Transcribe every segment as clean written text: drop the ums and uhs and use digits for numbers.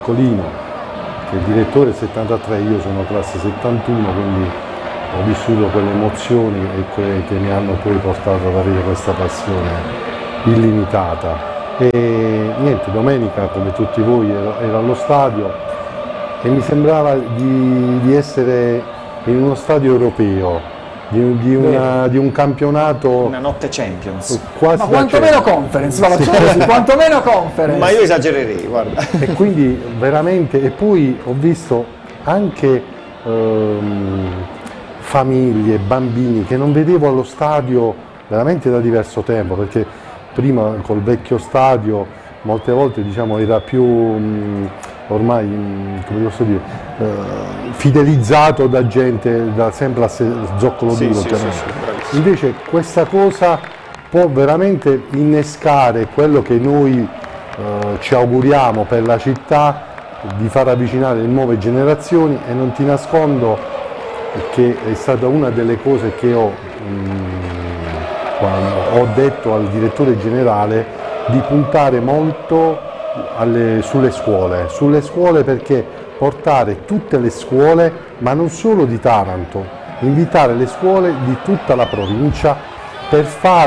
Colino, che è il direttore 73, io sono classe 71, quindi ho vissuto quelle emozioni che mi hanno poi portato ad avere questa passione illimitata. E niente, domenica come tutti voi ero allo stadio e mi sembrava di essere in uno stadio europeo, di un campionato, una notte Champions, quasi ma quantomeno Conference, sì. Quantomeno Conference, ma io esagererei, guarda. E quindi veramente, e poi ho visto anche famiglie, bambini che non vedevo allo stadio veramente da diverso tempo, perché prima col vecchio stadio molte volte diciamo era più ormai, come posso dire, fidelizzato da gente sempre a zoccolo duro. Sì, invece questa cosa può veramente innescare quello che noi ci auguriamo per la città, di far avvicinare le nuove generazioni, e non ti nascondo che è stata una delle cose che ho detto al direttore generale, di puntare molto sulle scuole, perché portare tutte le scuole, ma non solo di Taranto, invitare le scuole di tutta la provincia per far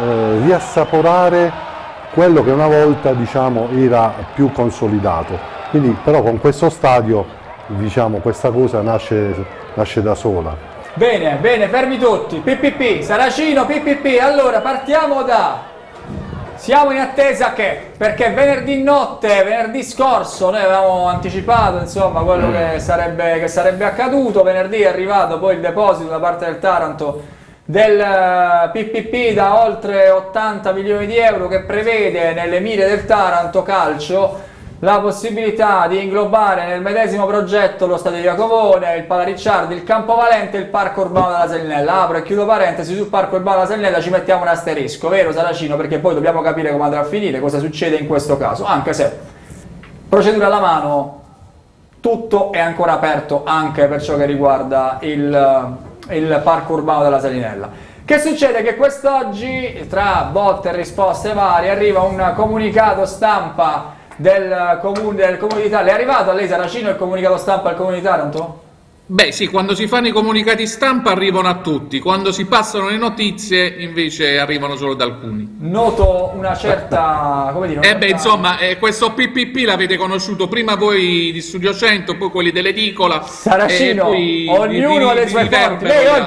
riassaporare quello che una volta diciamo era più consolidato. Quindi però con questo stadio diciamo questa cosa nasce da sola. Bene, bene, fermi tutti, PPP, Saracino, PPP, allora partiamo siamo in attesa perché venerdì notte, venerdì scorso, noi avevamo anticipato insomma quello che sarebbe accaduto, venerdì è arrivato poi il deposito da parte del Taranto del PPP da oltre 80 milioni di euro, che prevede nelle mire del Taranto Calcio la possibilità di inglobare nel medesimo progetto lo stadio di Iacovone, il Palaricciardi, il Campovalente e il Parco Urbano della Salinella. Apro e chiudo parentesi, sul Parco Urbano della Salinella ci mettiamo un asterisco, vero Saracino? Perché poi dobbiamo capire come andrà a finire, cosa succede in questo caso, anche se procedura alla mano tutto è ancora aperto anche per ciò che riguarda il Parco Urbano della Salinella. Che succede? Che quest'oggi, tra botte e risposte varie, arriva un comunicato stampa del comune di Taranto. È arrivato a lei Saracino il comunicato stampa al comune di Taranto? Beh sì, quando si fanno i comunicati stampa arrivano a tutti, quando si passano le notizie invece arrivano solo ad alcuni. Noto una certa, come dire, insomma, questo PPP l'avete conosciuto prima voi di Studio 100, poi quelli dell'Edicola. Saracino, ognuno ha le sue fonti.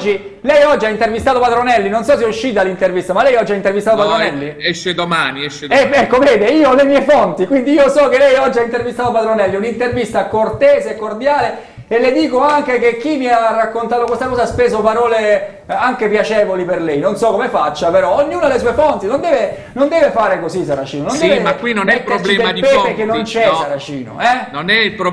Lei oggi ha intervistato Padronelli, non so se è uscita l'intervista, ma lei oggi ha intervistato Padronelli? Esce domani. Ecco, vede, io ho le mie fonti, quindi io so che lei oggi ha intervistato Padronelli, un'intervista cortese e cordiale. E le dico anche che chi mi ha raccontato questa cosa ha speso parole anche piacevoli per lei. Non so come faccia, però ognuno ha le sue fonti. Non deve fare così, Saracino. Ma qui non è il problema di fonti. Che non c'è, no. Saracino. Non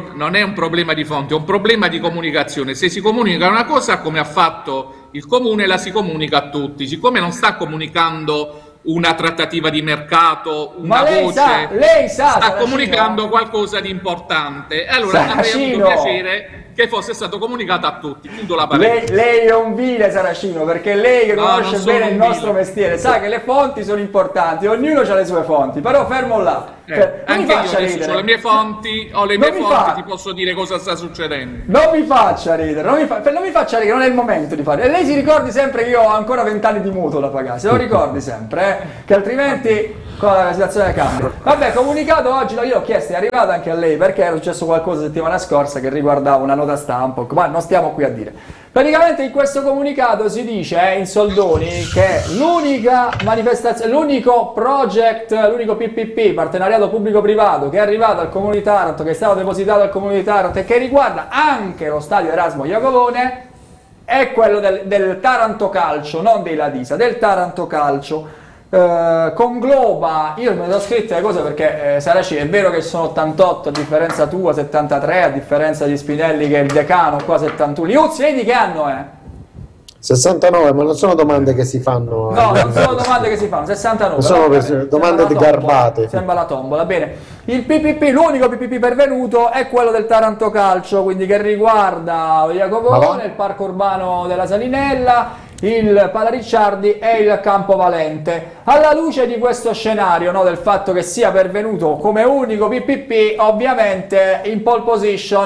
è un problema di fonti, è un problema di comunicazione. Se si comunica una cosa, come ha fatto il comune, la si comunica a tutti. Siccome non sta comunicando una trattativa di mercato, una voce, lei sa, sta Saracino, comunicando qualcosa di importante. Allora avrei avuto piacere che fosse stato comunicato a tutti. Chiudo la parentesi. Lei è un vile, Saracino, perché lei che conosce bene il nostro mestiere sa che le fonti sono importanti, ognuno ha le sue fonti, però fermo là. Anche io adesso ho le mie fonti, ti posso dire cosa sta succedendo. Non mi faccia ridere, non mi faccia ridere, non è il momento di fare. E lei si ricordi sempre che io ho ancora 20 anni di mutuo da pagare, se lo ricordi sempre, che altrimenti la situazione cambia. Vabbè, comunicato oggi, io ho chiesto, è arrivato anche a lei, perché era successo qualcosa settimana scorsa che riguardava una nota stampa, ma non stiamo qui a dire. Praticamente in questo comunicato si dice in soldoni che l'unica manifestazione, l'unico project, l'unico PPP, partenariato pubblico-privato, che è arrivato al Comune di Taranto, che è stato depositato al Comune di Taranto e che riguarda anche lo stadio Erasmo Iacovone, è quello del Taranto Calcio, non dei Ladisa, del Taranto Calcio. Congloba, io mi sono scritto le cose perché Saracino, è vero che sono 88 a differenza tua, 73 a differenza di Spinelli che è il decano qua 71. Liuzzi, lei di che anno è? 69, ma non sono domande che si fanno. No, non sono domande che si fanno, 69. Sono domande di garbate. Sembra la tombola, bene. Il PPP, l'unico PPP pervenuto è quello del Taranto Calcio, quindi che riguarda Iacovone, il Parco Urbano della Salinella, il Palaricciardi e il Campovalente. Alla luce di questo scenario, no, del fatto che sia pervenuto come unico PPP, ovviamente in pole position